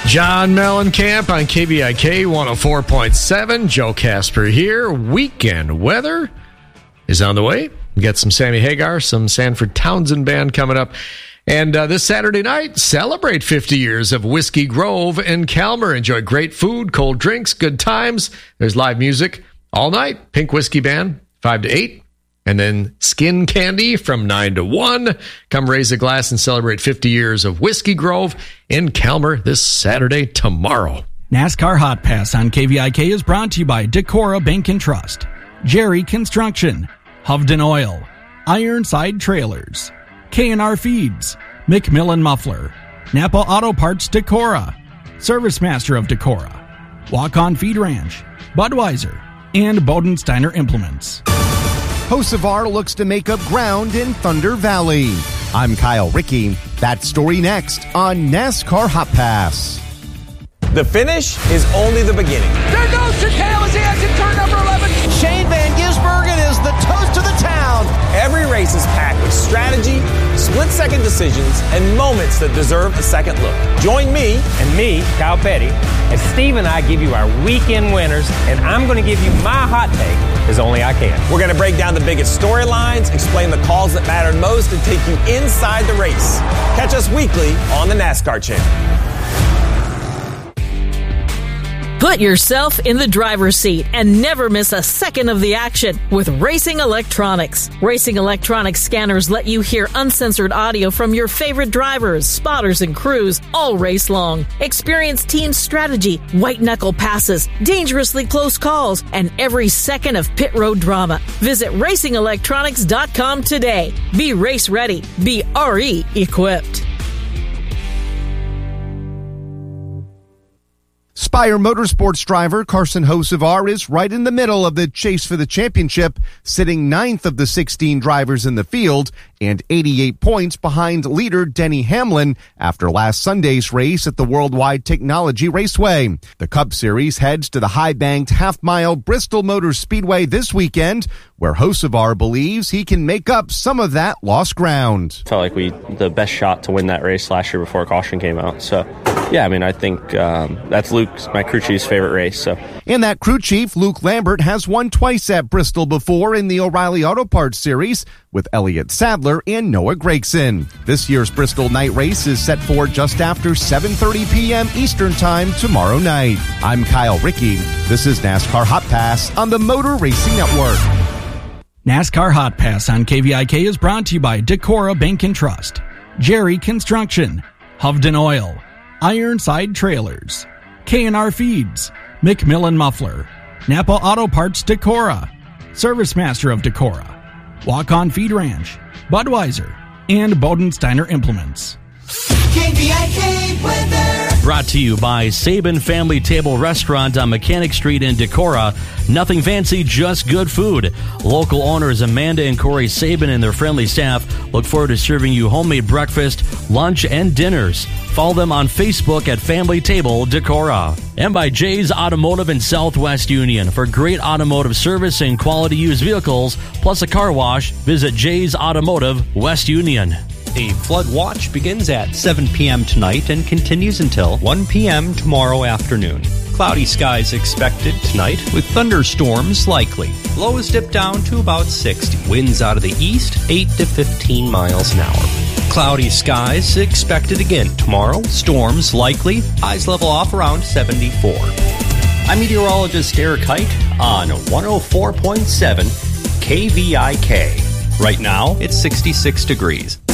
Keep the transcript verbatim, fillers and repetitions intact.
John Mellencamp on K V I K one oh four point seven. Joe Casper here. Weekend weather is on the way. We got some Sammy Hagar, some Sanford Townsend Band coming up. And uh, this Saturday night, celebrate fifty years of Whiskey Grove in Calmer. Enjoy great food, cold drinks, good times. There's live music all night. Pink Whiskey Band, five to eight. And then Skin Candy from nine to one. Come raise a glass and celebrate fifty years of Whiskey Grove in Calmer this Saturday tomorrow. NASCAR Hot Pass on K V I K is brought to you by Decorah Bank and Trust, Jerry Construction, Hovden Oil, Ironside Trailers, K and R Feeds, McMillan Muffler, Napa Auto Parts Decorah, Service Master of Decorah, Walk On Feed Ranch, Budweiser, and Bodensteiner Implements. Hocevar looks to make up ground in Thunder Valley. I'm Kyle Rickey. That story next on NASCAR Hot Pass. The finish is only the beginning. There goes Chicale as he exits turn number eleven. Shane Van Gisbergen is the toast of the town. Every race is packed with strategy, split-second decisions, and moments that deserve a second look. Join me and me, Kyle Petty, as Steve and I give you our weekend winners, and I'm going to give you my hot take as only I can. We're going to break down the biggest storylines, explain the calls that mattered most, and take you inside the race. Catch us weekly on the NASCAR Channel. Put yourself in the driver's seat and never miss a second of the action with Racing Electronics. Racing Electronics scanners let you hear uncensored audio from your favorite drivers, spotters, and crews all race long. Experience team strategy, white-knuckle passes, dangerously close calls, and every second of pit road drama. Visit racing electronics dot com today. Be race ready. Be R E equipped. Spire Motorsports driver Carson Hocevar is right in the middle of the chase for the championship, sitting ninth of the sixteen drivers in the field and eighty-eight points behind leader Denny Hamlin after last Sunday's race at the Worldwide Technology Raceway. The Cup Series heads to the high-banked half-mile Bristol Motor Speedway this weekend, where Hocevar believes he can make up some of that lost ground. Felt like we the best shot to win that race last year before caution came out. So, yeah, I mean, I think um, that's Luke's, my crew chief's favorite race. So, and that crew chief, Luke Lambert, has won twice at Bristol before in the O'Reilly Auto Parts Series with Elliott Sadler and Noah Gregson. This year's Bristol night race is set for just after seven thirty p.m. Eastern Time tomorrow night. I'm Kyle Rickey. This is NASCAR Hot Pass on the Motor Racing Network. NASCAR Hot Pass on K V I K is brought to you by Decorah Bank and Trust, Jerry Construction, Hovden Oil, Ironside Trailers, K and R Feeds, McMillan Muffler, Napa Auto Parts Decorah, Service Master of Decorah, Walk On Feed Ranch, Budweiser, and Bodensteiner Implements. K V I K weather. Brought to you by Sabin Family Table Restaurant on Mechanic Street in Decorah. Nothing fancy, just good food. Local owners Amanda and Corey Sabin and their friendly staff look forward to serving you homemade breakfast, lunch, and dinners. Follow them on Facebook at Family Table Decorah. And by Jay's Automotive in Southwest Union. For great automotive service and quality used vehicles, plus a car wash, visit Jay's Automotive West Union. A flood watch begins at seven p.m. tonight and continues until one p.m. tomorrow afternoon. Cloudy skies expected tonight with thunderstorms likely. Lows dip down to about sixty. Winds out of the east, eight to fifteen miles an hour. Cloudy skies expected again tomorrow. Storms likely. Highs level off around seventy-four. I'm meteorologist Eric Height on one oh four point seven K V I K. Right now, it's sixty-six degrees.